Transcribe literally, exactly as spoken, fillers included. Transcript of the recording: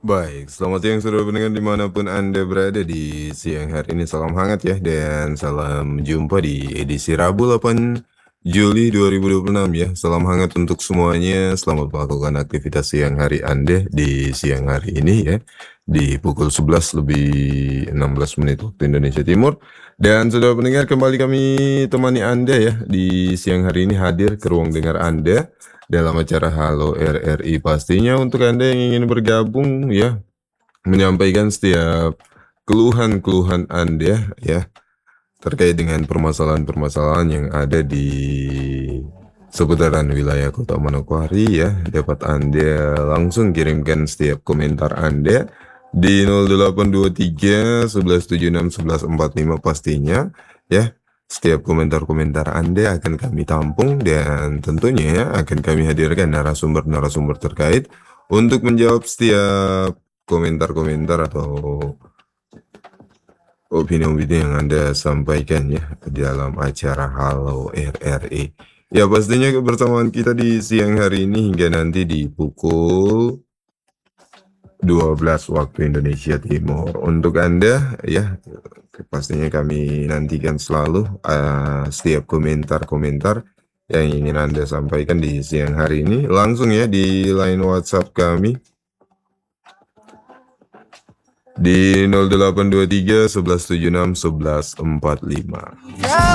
Baik, selamat siang saudara pendengar dimanapun Anda berada di siang hari ini. Salam hangat ya, dan salam jumpa di edisi Rabu delapan Juli dua ribu dua puluh enam ya. Salam hangat untuk semuanya, selamat melakukan aktivitas siang hari Anda di siang hari ini ya. Di pukul sebelas lebih enam belas menit waktu Indonesia Timur. Dan saudara pendengar, kembali kami temani Anda ya di siang hari ini, hadir ke ruang dengar Anda dalam acara Halo R R I. Pastinya untuk Anda yang ingin bergabung ya, menyampaikan setiap keluhan-keluhan Anda ya terkait dengan permasalahan-permasalahan yang ada di seputaran wilayah Kota Manokwari ya, dapat Anda langsung kirimkan setiap komentar Anda di nol delapan dua tiga satu satu tujuh enam satu satu empat lima pastinya ya. Setiap komentar-komentar Anda akan kami tampung dan tentunya ya akan kami hadirkan narasumber-narasumber terkait untuk menjawab setiap komentar-komentar atau opini-opini yang Anda sampaikan ya dalam acara Halo R R I. Ya, pastinya kebersamaan kita di siang hari ini hingga nanti di pukul dua belas waktu Indonesia Timur. Untuk Anda ya, pastinya kami nantikan selalu uh, setiap komentar-komentar yang ingin Anda sampaikan di siang hari ini langsung ya di line WhatsApp kami di nol delapan dua tiga satu satu tujuh enam satu satu empat lima.